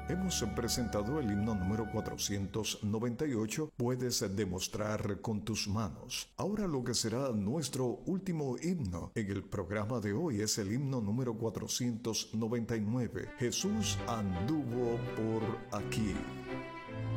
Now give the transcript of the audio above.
Hemos presentado el himno número 498, Puedes demostrar con tus manos. Ahora lo que será nuestro último himno en el programa de hoy es el himno número 499, Jesús anduvo por aquí.